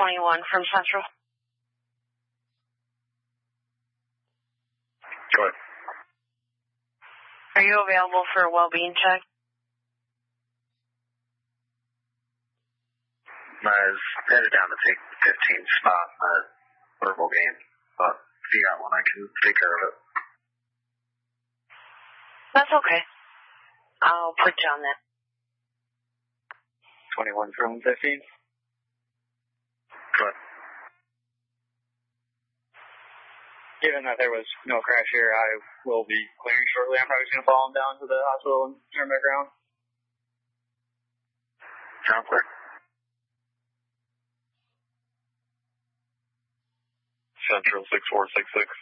21 from Central. Go ahead. Are you available for a well-being check? I was headed down to take the 15th spot in the verbal game, but if you got one, I can take care of it. That's okay. I'll put you on that. 21 from 15. Go ahead. Given that there was no crash here, I will be clearing shortly. I'm probably just going to follow him down to the hospital and turn back around. Sounds clear. Central 6466.